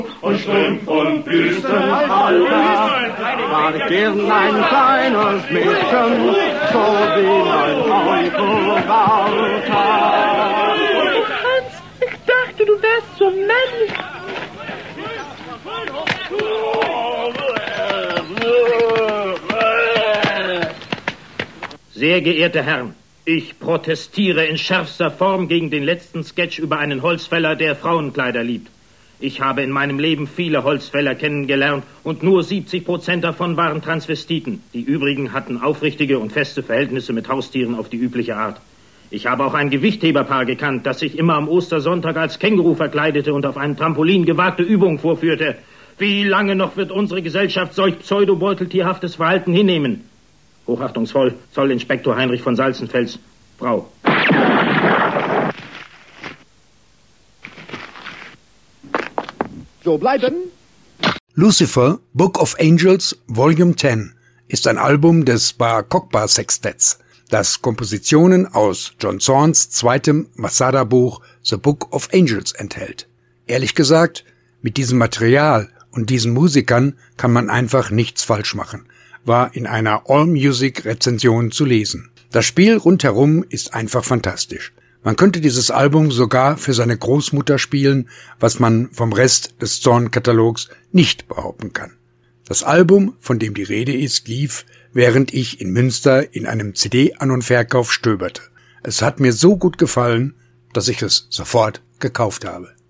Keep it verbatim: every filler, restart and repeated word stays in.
Und Strumpf und Büstenhalter, war gern ein kleines Mädchen, so wie mein Onkel Walter. Hans, ich dachte, du wärst so männlich. Sehr geehrte Herren, ich protestiere in schärfster Form gegen den letzten Sketch über einen Holzfäller, der Frauenkleider liebt. Ich habe in meinem Leben viele Holzfäller kennengelernt und nur siebzig Prozent davon waren Transvestiten. Die übrigen hatten aufrichtige und feste Verhältnisse mit Haustieren auf die übliche Art. Ich habe auch ein Gewichtheberpaar gekannt, das sich immer am Ostersonntag als Känguru verkleidete und auf einem Trampolin gewagte Übungen vorführte. Wie lange noch wird unsere Gesellschaft solch pseudobeuteltierhaftes Verhalten hinnehmen? Hochachtungsvoll, Zollinspektor Heinrich von Salzenfels, Frau. So bleiben. Lucifer, Book of Angels, Volume zehn ist ein Album des Bar Kokba Sextetts, das Kompositionen aus John Zorns zweitem Masada-Buch The Book of Angels enthält. Ehrlich gesagt, mit diesem Material und diesen Musikern kann man einfach nichts falsch machen, war in einer Allmusic-Rezension zu lesen. Das Spiel rundherum ist einfach fantastisch. Man könnte dieses Album sogar für seine Großmutter spielen, was man vom Rest des Zorn-Katalogs nicht behaupten kann. Das Album, von dem die Rede ist, lief, während ich in Münster in einem C D-An- und Verkauf stöberte. Es hat mir so gut gefallen, dass ich es sofort gekauft habe.